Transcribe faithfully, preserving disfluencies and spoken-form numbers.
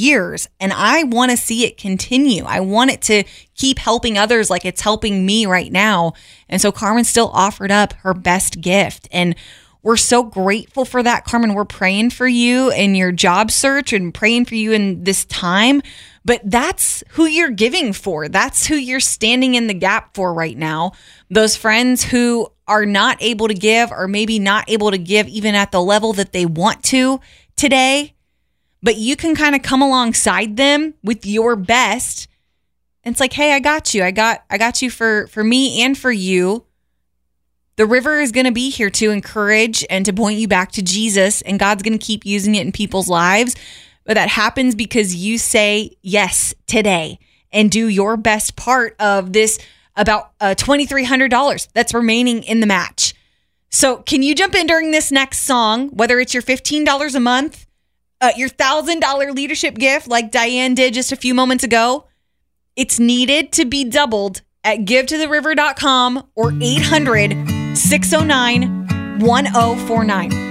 years, and I want to see it continue. I want it to keep helping others like it's helping me right now. And so Carmen still offered up her best gift. And we're so grateful for that, Carmen. We're praying for you in your job search and praying for you in this time. But that's who you're giving for. That's who you're standing in the gap for right now. Those friends who are not able to give, or maybe not able to give even at the level that they want to today. But you can kind of come alongside them with your best. And it's like, hey, I got you. I got I got you for, for me and for you. The river is going to be here to encourage and to point you back to Jesus, and God's going to keep using it in people's lives. But that happens because you say yes today and do your best part of this about uh, two thousand three hundred dollars that's remaining in the match. So can you jump in during this next song, whether it's your fifteen dollars a month, uh, your one thousand dollars leadership gift like Diane did just a few moments ago? It's needed to be doubled at give to the river dot com or eight hundred, six oh nine, one oh four nine.